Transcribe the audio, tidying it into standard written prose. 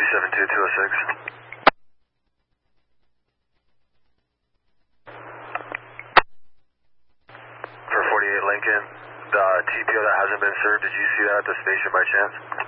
272-206. For 48 Lincoln, the TPO that hasn't been served, did you see that at the station by chance?